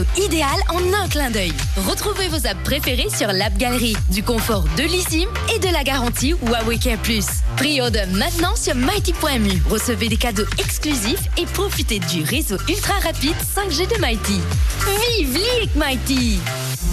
idéal en un clin d'œil. Retrouvez vos apps préférées sur l'App Galerie. Du confort de l'eSIM et de la garantie Huawei Care+. Préordre maintenant sur mighty.mu. Recevez des cadeaux exclusifs et profitez du réseau ultra rapide 5G de Mighty. Vive l'IC Mighty!